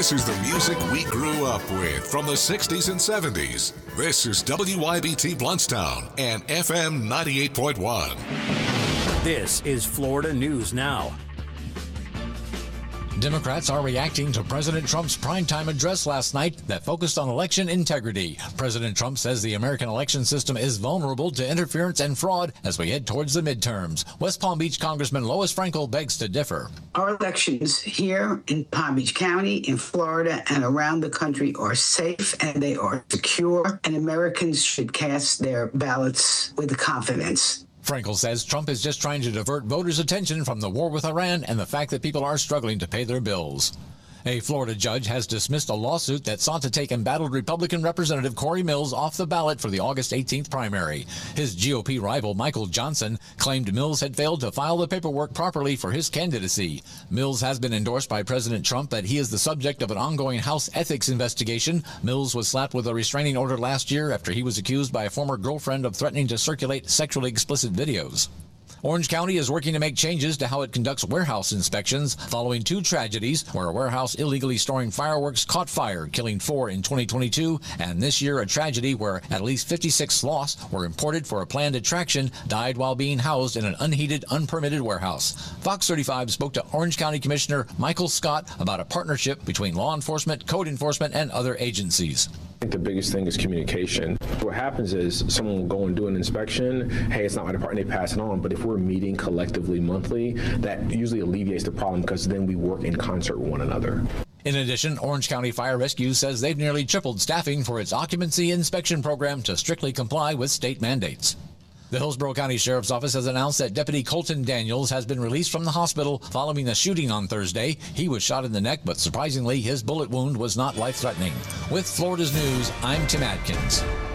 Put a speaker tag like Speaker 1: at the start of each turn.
Speaker 1: This is the music we grew up with from the 60s and 70s. This is WYBT Bluntstown and FM 98.1.
Speaker 2: This is Florida News Now.
Speaker 3: Democrats are reacting to President Trump's primetime address last night that focused on election integrity. President Trump says the American election system is vulnerable to interference and fraud as we head towards the midterms. West Palm Beach Congressman Lois Frankel begs to differ.
Speaker 4: Our elections here in Palm Beach County, in Florida, and around the country are safe and they are secure, and Americans should cast their ballots with confidence.
Speaker 3: Frankel says Trump is just trying to divert voters' attention from the war with Iran and the fact that people are struggling to pay their bills. A Florida judge has dismissed a lawsuit that sought to take embattled Republican Representative Corey Mills off the ballot for the August 18th primary. His GOP rival, Michael Johnson, claimed Mills had failed to file the paperwork properly for his candidacy. Mills has been endorsed by President Trump, but he is the subject of an ongoing House ethics investigation. Mills was slapped with a restraining order last year after he was accused by a former girlfriend of threatening to circulate sexually explicit videos. Orange County is working to make changes to how it conducts warehouse inspections following two tragedies where a warehouse illegally storing fireworks caught fire, killing 4 in 2022, and this year a tragedy where at least 56 sloths were imported for a planned attraction died while being housed in an unheated, unpermitted warehouse. Fox 35 spoke to Orange County Commissioner Michael Scott about a partnership between law enforcement, code enforcement, and other agencies.
Speaker 5: I think the biggest thing is communication. What happens is someone will go and do an inspection. Hey, it's not my department, they pass it on. But if we're meeting collectively monthly, that usually alleviates the problem because then we work in concert with one another.
Speaker 3: In addition, Orange County Fire Rescue says they've nearly tripled staffing for its occupancy inspection program to strictly comply with state mandates. The Hillsborough County Sheriff's Office has announced that Deputy Colton Daniels has been released from the hospital following a shooting on Thursday. He was shot in the neck, but surprisingly, his bullet wound was not life-threatening. With Florida's News, I'm Tim Adkins.